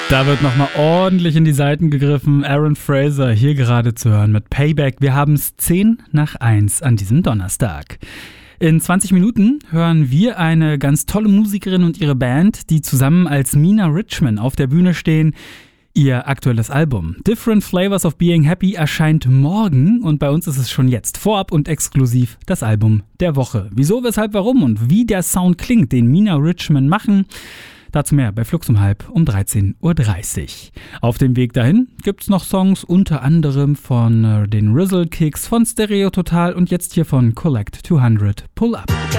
Da wird nochmal ordentlich in die Seiten gegriffen. Aaron Fraser hier gerade zu hören mit Payback. Wir haben es 10:10 an diesem Donnerstag. In 20 Minuten hören wir eine ganz tolle Musikerin und ihre Band, die zusammen als Mina Richman auf der Bühne stehen. Ihr aktuelles Album Different Flavors of Being Happy erscheint morgen und bei uns ist es schon jetzt vorab und exklusiv das Album der Woche. Wieso, weshalb, warum und wie der Sound klingt, den Mina Richman machen, dazu mehr bei Flux um 13:30 Uhr. Auf dem Weg dahin gibt's noch Songs, unter anderem von den Rizzle Kicks, von Stereo Total und jetzt hier von Collect 200 Pull Up.